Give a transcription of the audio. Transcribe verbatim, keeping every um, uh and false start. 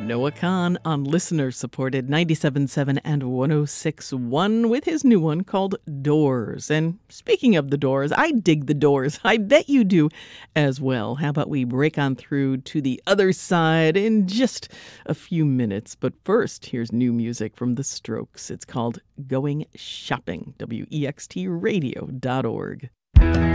Noah Kahn on listener-supported ninety-seven point seven and one oh six point one with his new one called Doors. And speaking of the Doors, I dig the Doors. I bet you do as well. How about we break on through to the other side in just a few minutes. But first, here's new music from The Strokes. It's called Going Shopping, W E X T radio dot org.